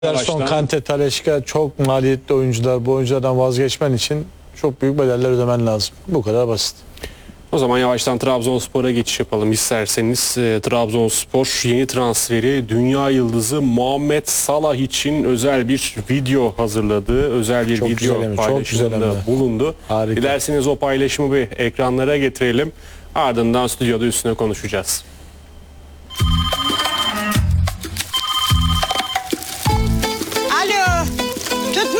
Ederson, Kante, Talisca çok maliyetli oyuncular. Bu oyunculardan vazgeçmen için çok büyük bedeller ödemen lazım. Bu kadar basit. O zaman yavaştan Trabzonspor'a geçiş yapalım isterseniz. Trabzonspor yeni transferi dünya yıldızı Muhammed Salah için özel bir video hazırladı. Özel bir Çok güzel video hem de, çok paylaşımında güzel hem de. bulundu. Harika. Dilerseniz o paylaşımı bir ekranlara getirelim. Ardından stüdyoda üstüne konuşacağız.